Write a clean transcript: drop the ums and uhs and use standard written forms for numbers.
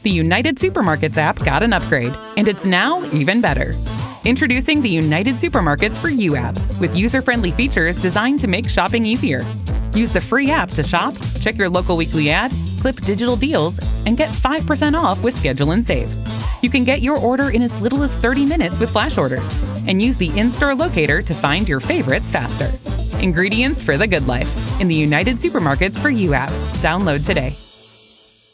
The United Supermarkets app got an upgrade, and it's now even better. Introducing the United Supermarkets for You app, with user-friendly features designed to make shopping easier. Use the free app to shop, check your local weekly ad, clip digital deals, and get 5% off with Schedule and Save. You can get your order in as little as 30 minutes with flash orders, and use the in-store locator to find your favorites faster. Ingredients for the good life in the United Supermarkets for You app. Download today.